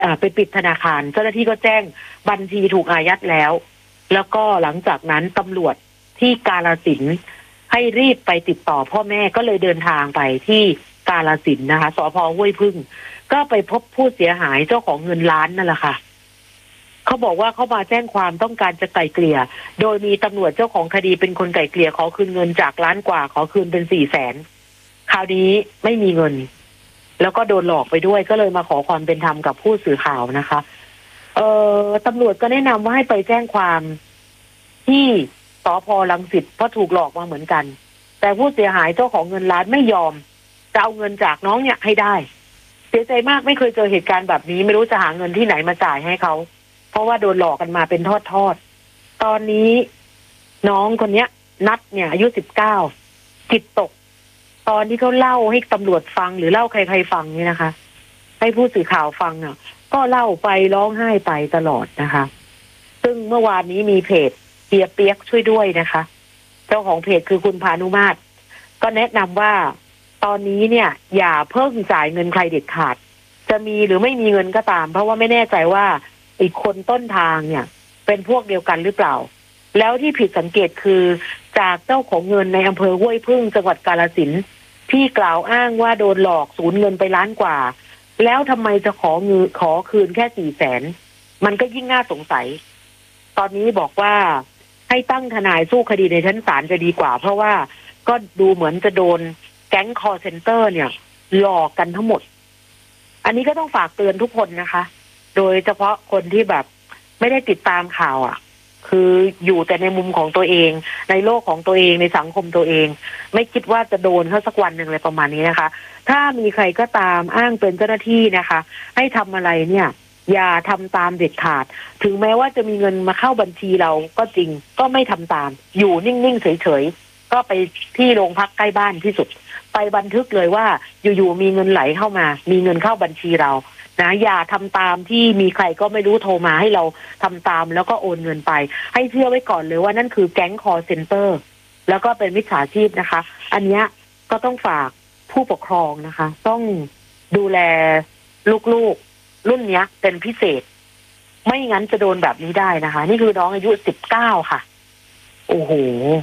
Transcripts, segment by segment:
ไปปิดธนาคารเจ้าหน้าที่ก็แจ้งบัญชีถูกอายัดแล้วก็หลังจากนั้นตำรวจที่กาฬสินธุ์ให้รีบไปติดต่อพ่อแม่ก็เลยเดินทางไปที่กาฬสินธุ์นะคะสภ.ห้วยพึ่งก็ไปพบผู้เสียหายเจ้าของเงินล้านนั่นแหละค่ะเขาบอกว่าเขามาแจ้งความต้องการจะไกล่เกลี่ยโดยมีตำรวจเจ้าของคดีเป็นคนไกล่เกลี่ยขอคืนเงินจากล้านกว่าขอคืนเป็น400,000คราวนี้ไม่มีเงินแล้วก็โดนหลอกไปด้วยก็เลยมาขอความเป็นธรรมกับผู้สื่อข่าวนะคะตำรวจก็แนะนำว่าให้ไปแจ้งความที่สภ.รังสิตเพราะถูกหลอกมาเหมือนกันแต่ผู้เสียหายเจ้าของเงินล้านไม่ยอมจะเอาเงินจากน้องเนี่ยให้ได้เสียใจมากไม่เคยเจอเหตุการณ์แบบนี้ไม่รู้จะหาเงินที่ไหนมาจ่ายให้เขาเพราะว่าโดนหลอกกันมาเป็นทอดตอนนี้น้องคนเนี้ยนัดเนี่ยอายุ19จิตตกตอนที่เขาเล่าให้ตำรวจฟังหรือเล่าใครๆฟังนี่นะคะให้ผู้สื่อข่าวฟังอ่ะก็เล่าไปร้องไห้ไปตลอดนะคะซึ่งเมื่อวานนี้มีเพจเปียกช่วยด้วยนะคะเจ้าของเพจคือคุณพานุมาตรก็แนะนำว่าตอนนี้เนี่ยอย่าเพิ่งจ่ายเงินใครเด็ดขาดจะมีหรือไม่มีเงินก็ตามเพราะว่าไม่แน่ใจว่าอีกคนต้นทางเนี่ยเป็นพวกเดียวกันหรือเปล่าแล้วที่ผิดสังเกตคือจากเจ้าของเงินในอำเภอห้วยพึ่งจังหวัดกาฬสินธุ์ที่กล่าวอ้างว่าโดนหลอกสูญเงินไปล้านกว่าแล้วทำไมจะขอคืนแค่400,000มันก็ยิ่งน่าสงสัยตอนนี้บอกว่าให้ตั้งทนายสู้คดีในชั้นศาลจะดีกว่าเพราะว่าก็ดูเหมือนจะโดนแก๊งคอลเซ็นเตอร์เนี่ยหลอกกันทั้งหมดอันนี้ก็ต้องฝากเตือนทุกคนนะคะโดยเฉพาะคนที่แบบไม่ได้ติดตามข่าวอ่ะคืออยู่แต่ในมุมของตัวเองในโลกของตัวเองในสังคมตัวเองไม่คิดว่าจะโดนเขาสักวันหนึ่งอะไรประมาณนี้นะคะถ้ามีใครก็ตามอ้างเป็นเจ้าหน้าที่นะคะให้ทำอะไรเนี่ยอย่าทำตามเด็ดขาดถึงแม้ว่าจะมีเงินมาเข้าบัญชีเราก็จริงก็ไม่ทำตามอยู่นิ่งๆเฉยๆก็ไปที่โรงพักใกล้บ้านที่สุดไปบันทึกเลยว่าอยู่ๆมีเงินไหลเข้ามามีเงินเข้าบัญชีเรานะอย่าทำตามที่มีใครก็ไม่รู้โทรมาให้เราทำตามแล้วก็โอนเงินไปให้เชื่อไว้ก่อนเลยว่านั่นคือแก๊งคอลเซ็นเตอร์แล้วก็เป็นมิจฉาชีพนะคะอันนี้ก็ต้องฝากผู้ปกครองนะคะต้องดูแลลูกๆรุ่นนี้เป็นพิเศษไม่งั้นจะโดนแบบนี้ได้นะคะนี่คือน้องอายุ19ค่ะโอ้โห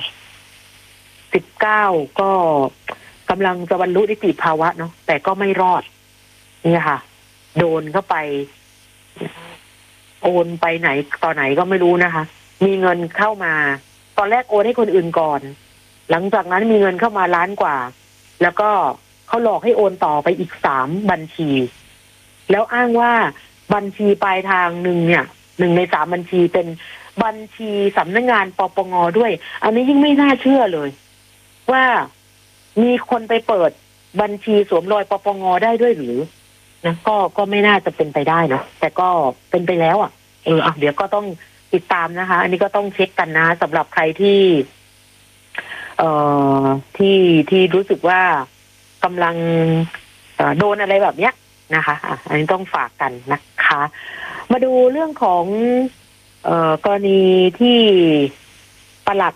19ก็กำลังจะบรรลุนิติภาวะเนาะแต่ก็ไม่รอดนี่ค่ะโดนเข้าไปโอนไปไหนต่อไหนก็ไม่รู้นะคะมีเงินเข้ามาตอนแรกโอนให้คนอื่นก่อนหลังจากนั้นมีเงินเข้ามาล้านกว่าแล้วก็เขาหลอกให้โอนต่อไปอีก3บัญชีแล้วอ้างว่าบัญชีปลายทางหนึ่งเนี่ย1ใน3บัญชีเป็นบัญชีสำนักงานปปงด้วยอันนี้ยิ่งไม่น่าเชื่อเลยว่ามีคนไปเปิดบัญชีสวมรอยปปงได้ด้วยหรือนะก็ไม่น่าจะเป็นไปได้เนาะแต่ก็เป็นไปแล้วอ่ะเดี๋ยวก็ต้องติดตามนะคะอันนี้ก็ต้องเช็คกันนะสำหรับใครที่ที่รู้สึกว่ากำลังโดนอะไรแบบเนี้ยนะคะอันนี้ต้องฝากกันนะคะมาดูเรื่องของกรณีที่ปลัด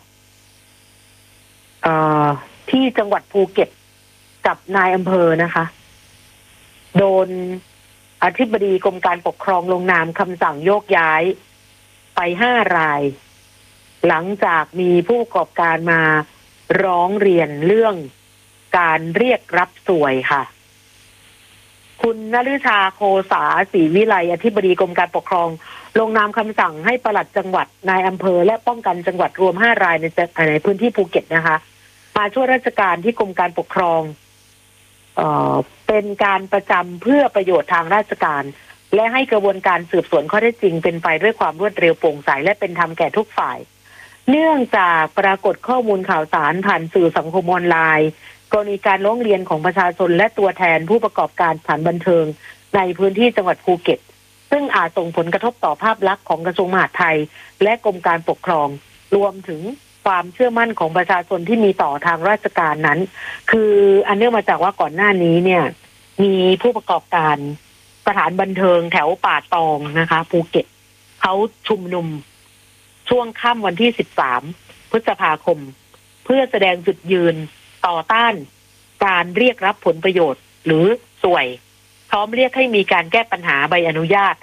ที่จังหวัดภูเก็ตกับนายอำเภอนะคะโดนอธิบดีกรมการปกครองลงนามคำสั่งโยกย้ายไป5 รายหลังจากมีผู้ประกอบการมาร้องเรียนเรื่องการเรียกรับสวยค่ะคุณนฤชาโคสาศรีวิไลอธิบดีกรมการปกครองลงนามคำสั่งให้ปลัดจังหวัดนายอำเภอและป้องกันจังหวัดรวม5 รายในพื้นที่ภูเก็ตนะคะมาช่วยราชการที่กรมการปกครองเป็นการประจำเพื่อประโยชน์ทางราชการและให้กระบวนการสืบสวนข้อเท็จจริงเป็นไปด้วยความรวดเร็วโปร่งใสและเป็นธรรมแก่ทุกฝ่ายเนื่องจากปรากฏข้อมูลข่าวสารผ่านสื่อสังคมออนไลน์กรณีการร้องเรียนของประชาชนและตัวแทนผู้ประกอบการสถานบันเทิงในพื้นที่จังหวัดภูเก็ตซึ่งอาจส่งผลกระทบต่อภาพลักษณ์ของกระทรวงมหาดไทยและกรมการปกครองรวมถึงความเชื่อมั่นของประชาชนที่มีต่อทางราชการนั้นคืออันเนื่องมาจากว่าก่อนหน้านี้เนี่ยมีผู้ประกอบการสถานบันเทิงแถวป่าตองนะคะภูเก็ตเขาชุมนุมช่วงค่ำวันที่13 พฤษภาคมเพื่อแสดงจุดยืนต่อต้านการเรียกรับผลประโยชน์หรือสวยพร้อมเรียกให้มีการแก้ปัญหาใบอนุญาต